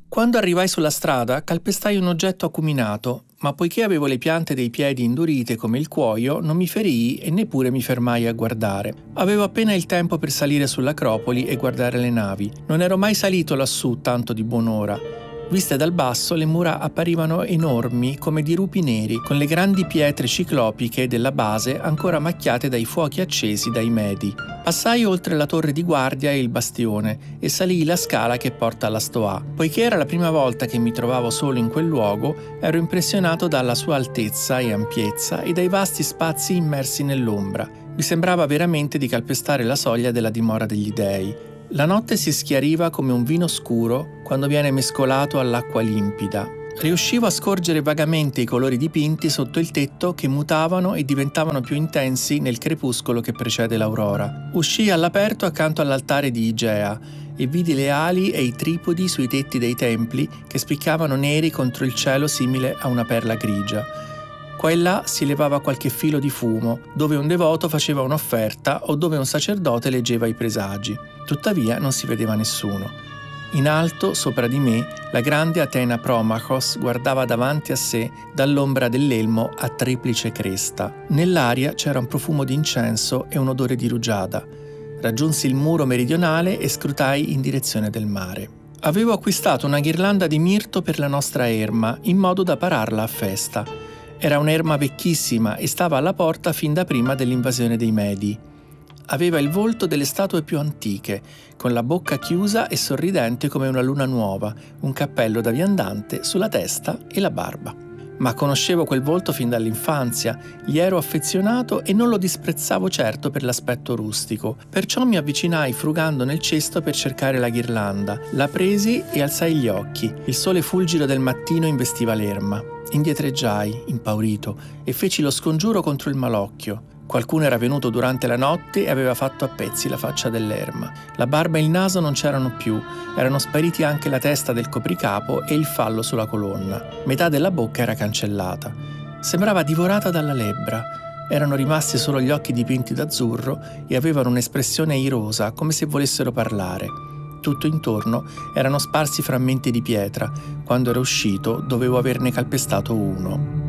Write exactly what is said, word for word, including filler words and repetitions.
Quando arrivai sulla strada, calpestai un oggetto acuminato, ma poiché avevo le piante dei piedi indurite come il cuoio, non mi ferii e neppure mi fermai a guardare. Avevo appena il tempo per salire sull'Acropoli e guardare le navi. Non ero mai salito lassù tanto di buon'ora. Viste dal basso, le mura apparivano enormi come dirupi neri, con le grandi pietre ciclopiche della base ancora macchiate dai fuochi accesi dai Medi. Passai oltre la torre di guardia e il bastione e salii la scala che porta alla Stoa. Poiché era la prima volta che mi trovavo solo in quel luogo, ero impressionato dalla sua altezza e ampiezza e dai vasti spazi immersi nell'ombra. Mi sembrava veramente di calpestare la soglia della dimora degli dei. La notte si schiariva come un vino scuro quando viene mescolato all'acqua limpida. Riuscivo a scorgere vagamente i colori dipinti sotto il tetto che mutavano e diventavano più intensi nel crepuscolo che precede l'aurora. Uscii all'aperto accanto all'altare di Igea e vidi le ali e i tripodi sui tetti dei templi che spiccavano neri contro il cielo simile a una perla grigia. Qua e là si levava qualche filo di fumo, dove un devoto faceva un'offerta o dove un sacerdote leggeva i presagi. Tuttavia non si vedeva nessuno. In alto, sopra di me, la grande Atena Promachos guardava davanti a sé dall'ombra dell'elmo a triplice cresta. Nell'aria c'era un profumo di incenso e un odore di rugiada. Raggiunsi il muro meridionale e scrutai in direzione del mare. Avevo acquistato una ghirlanda di mirto per la nostra erma, in modo da pararla a festa. Era un'erma vecchissima e stava alla porta fin da prima dell'invasione dei Medi. Aveva il volto delle statue più antiche, con la bocca chiusa e sorridente come una luna nuova, un cappello da viandante sulla testa e la barba. Ma conoscevo quel volto fin dall'infanzia, gli ero affezionato e non lo disprezzavo certo per l'aspetto rustico, perciò mi avvicinai frugando nel cesto per cercare la ghirlanda. La presi e alzai gli occhi. Il sole fulgido del mattino investiva l'erma. Indietreggiai, impaurito, e feci lo scongiuro contro il malocchio. Qualcuno era venuto durante la notte e aveva fatto a pezzi la faccia dell'erma. La barba e il naso non c'erano più, erano spariti anche la testa del copricapo e il fallo sulla colonna. Metà della bocca era cancellata. Sembrava divorata dalla lebbra. Erano rimasti solo gli occhi dipinti d'azzurro e avevano un'espressione irosa, come se volessero parlare. Tutto intorno erano sparsi frammenti di pietra. Quando ero uscito dovevo averne calpestato uno.